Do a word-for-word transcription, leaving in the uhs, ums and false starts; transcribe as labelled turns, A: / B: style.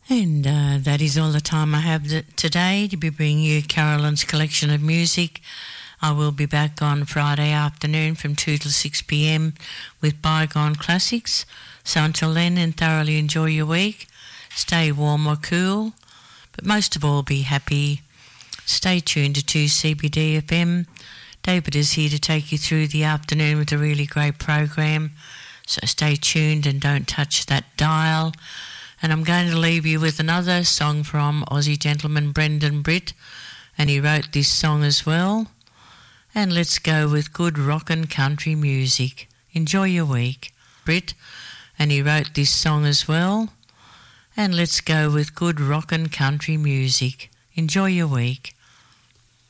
A: And uh, that is all the time I have th- today to be bringing you Carolyn's collection of music. I will be back on Friday afternoon from two to six p.m. with Bygone Classics. So until then, and thoroughly enjoy your week. Stay warm or cool, but most of all, be happy. Stay tuned to two C B D F M. David is here to take you through the afternoon with a really great program. So stay tuned and don't touch that dial. And I'm going to leave you with another song from Aussie gentleman Brendan Britt, and he wrote this song as well. And let's go with good rockin' country music. Enjoy your week. Britt, and he wrote this song as well. And let's go with good rockin' country music. Enjoy your week.